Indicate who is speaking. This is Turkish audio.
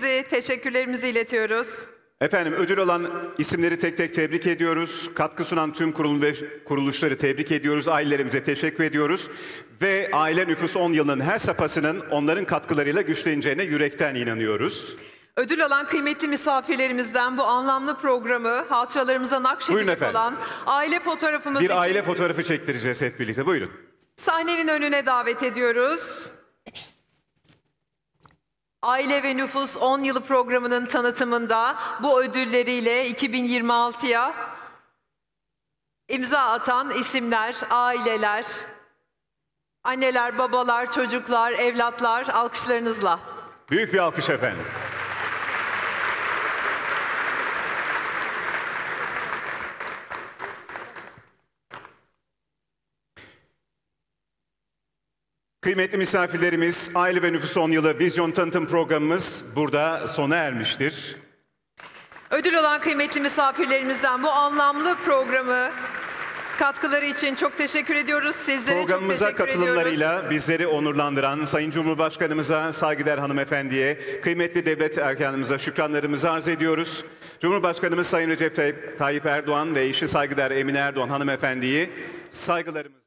Speaker 1: sevgimizi, teşekkürlerimizi iletiyoruz.
Speaker 2: Efendim, ödül alan isimleri tek tek tebrik ediyoruz. Katkı sunan tüm kurum ve kuruluşları tebrik ediyoruz. Ailelerimize teşekkür ediyoruz. Ve aile nüfus 10 yılının her safhasının onların katkılarıyla güçleneceğine yürekten inanıyoruz.
Speaker 1: Ödül alan kıymetli misafirlerimizden bu anlamlı programı hatıralarımıza nakşedecek olan aile fotoğrafımız için
Speaker 2: bir aile fotoğrafı çektireceğiz hep birlikte. Buyurun.
Speaker 1: sahnenin önüne davet ediyoruz. Aile ve Nüfus 10 Yılı programının tanıtımında bu ödülleriyle 2026'ya imza atan isimler, aileler, anneler, babalar, çocuklar, evlatlar, alkışlarınızla.
Speaker 2: Büyük bir alkış efendim. Kıymetli misafirlerimiz, Aile ve Nüfus 10 Yılı Vizyon Tanıtım programımız burada sona ermiştir.
Speaker 1: Ödül alan kıymetli misafirlerimizden bu anlamlı programı katkıları için çok teşekkür ediyoruz. Sizlere
Speaker 2: Programımıza
Speaker 1: çok teşekkür ediyoruz.
Speaker 2: katılımlarıyla bizleri onurlandıran Sayın Cumhurbaşkanımıza, saygıdeğer hanımefendiye, kıymetli devlet erkanımıza şükranlarımızı arz ediyoruz. Cumhurbaşkanımız Sayın Recep Tayyip Erdoğan ve eşi saygıdeğer Emine Erdoğan hanımefendiyi saygılarımızı